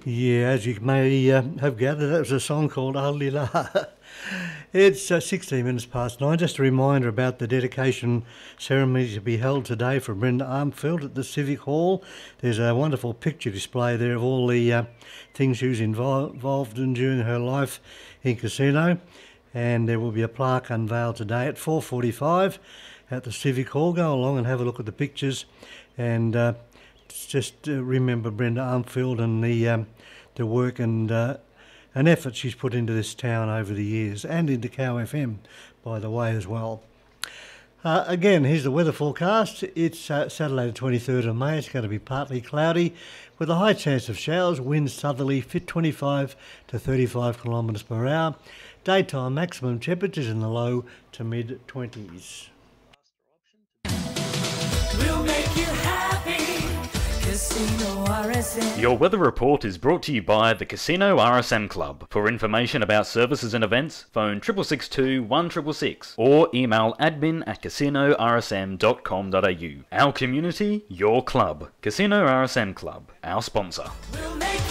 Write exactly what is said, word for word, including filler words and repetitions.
Yeah, as you may uh, have gathered, that was a song called Alila. It's uh, sixteen minutes past nine. Just a reminder about the dedication ceremony to be held today for Brenda Armfield at the Civic Hall. There's a wonderful picture display there of all the uh, things she was involved involved in during her life in casino. And there will be a plaque unveiled today at four forty-five at the Civic Hall. Go along and have a look at the pictures and uh, just uh, remember Brenda Armfield and the um, the work and uh, an effort she's put into this town over the years, and into Cow F M, by the way, as well. Uh, again, here's the weather forecast. It's uh, Saturday the twenty-third of May. It's going to be partly cloudy with a high chance of showers, winds southerly, fit twenty-five to thirty-five kilometres per hour. Daytime maximum temperatures in the low to mid twenties. We'll make you happy. Casino R S M. Your weather report is brought to you by the Casino R S M Club. For information about services and events, phone six six six two, one six six six or email admin at casino r s m dot com dot a u. Our community, your club. Casino R S M Club, our sponsor. We'll make